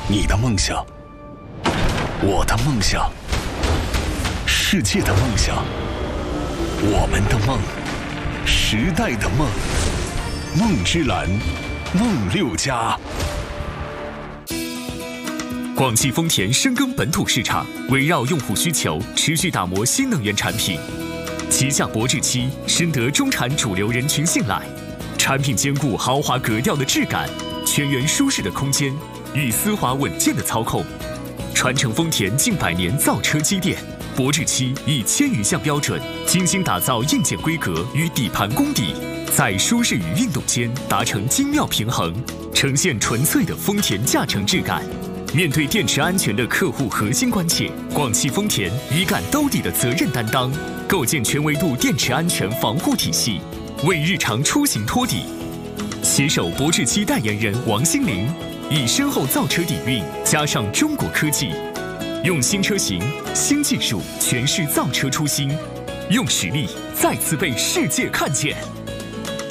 你的梦想，我的梦想，世界的梦想，我们的梦，时代的梦，梦之蓝，梦六家。 广汽丰田深耕本土市场，围绕用户需求，持续打磨新能源产品。旗下博智七深得中产主流人群信赖，产品兼顾豪华格调的质感、全员舒适的空间与丝滑稳健的操控。传承丰田近100年造车积淀，博智七以1000余项标准，精心打造硬件规格与底盘功底，在舒适与运动间达成精妙平衡，呈现纯粹的丰田驾乘质感。面对电池安全的客户核心关切，广汽丰田一杆兜底的责任担当，构建全维度电池安全防护体系，为日常出行托底。携手博智七代言人王心凌，以深厚造车底蕴加上中国科技，用新车型、新技术诠释造车初心，用实力再次被世界看见。